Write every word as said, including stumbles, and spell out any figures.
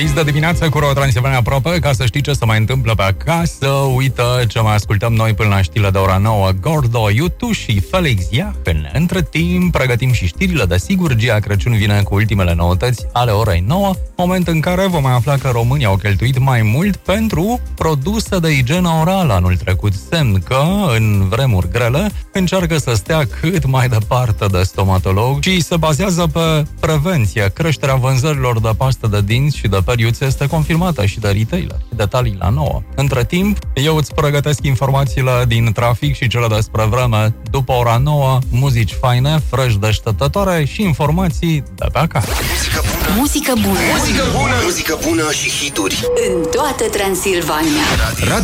Fix de dimineață cu Ro Transilvania aproape, ca să știi ce se mai întâmplă pe acasă. Uită ce mai ascultăm noi până la știrile de ora nouă. Gordo, YouTube și Felix Jahren. Între timp, pregătim și știrile, desigur. Gia Crăciun vine cu ultimele noutăți ale orei nouă, moment în care vom mai afla că românii au cheltuit mai mult pentru produse de igienă orală anul trecut, semn că, în vremuri grele, încearcă să stea cât mai departe de stomatolog și se bazează pe prevenție. Creșterea vânzărilor de pastă de dinți și de periuțe este confirmată și de retailer. Detalii la nouă. Între timp, eu îți pregătesc informațiile din trafic și cele despre vreme după ora nouă, muzici faine, fresh deșteptătoare și informații de pe acasă. Muzică bună. Muzică bună. Muzică bună. Muzică bună și hituri. În toată Transilvania.